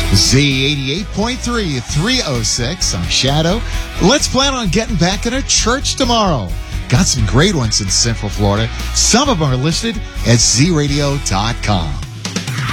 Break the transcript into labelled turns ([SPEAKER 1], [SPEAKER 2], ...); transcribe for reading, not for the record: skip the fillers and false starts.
[SPEAKER 1] Z88.3, 306. I'm Shadow. Let's plan on getting back in a church tomorrow. Got some great ones in Central Florida. Some of them are listed at zradio.com.